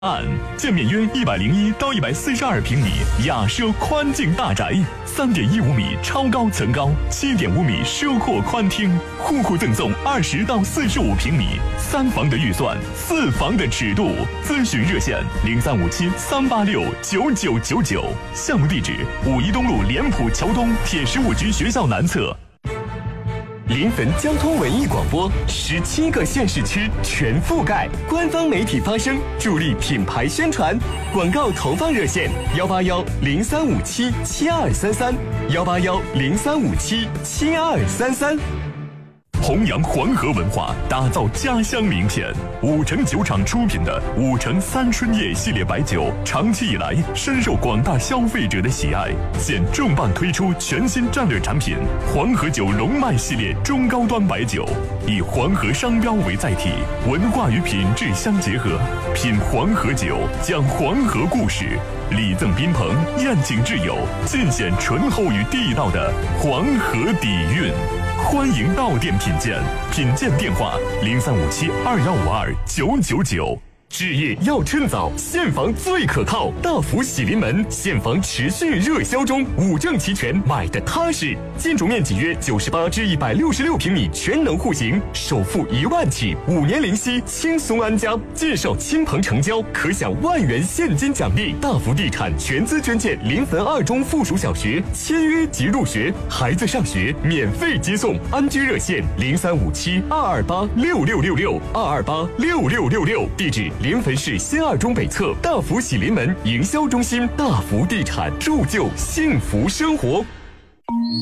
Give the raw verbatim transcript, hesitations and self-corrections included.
案建面约一百零一到一百四十二平米雅奢宽境大宅，三点一五米超高层高，七点五米奢阔宽厅，户户赠送二十到四十五平米，三房的预算，四房的尺度。咨询热线零三五七三八六九九九九，项目地址五一东路莲浦桥东铁十五局学校南侧。临汾交通文艺广播，十七个县市区全覆盖，官方媒体发声，助力品牌宣传。广告投放热线：幺八幺零三五七七二三三，幺八幺零三五七七二三三。弘扬黄河文化，打造家乡名片。五城酒厂出品的五城三春叶系列白酒，长期以来深受广大消费者的喜爱。现重磅推出全新战略产品黄河酒龙脉系列中高端白酒，以黄河商标为载体，文化与品质相结合，品黄河酒，讲黄河故事，礼赠宾朋，宴请挚友，尽显醇厚与地道的黄河底蕴。欢迎到店品鉴，品鉴电话零三五七二幺五二九九九。置业要趁早，现房最可靠。大福喜临门，现房持续热销中，五证齐全，买的踏实。建筑面积约九十八至一百六十六平米，全能户型，首付一万起，五年零息，轻松安家。介绍亲朋成交，可享万元现金奖励。大福地产全资捐建临汾二中附属小学，签约即入学，孩子上学免费接送。安居热线零三五七二二八六六六六二二八六六六六，地址临汾市新二中北侧大福喜临门营销中心。大福地产，铸就幸福生活。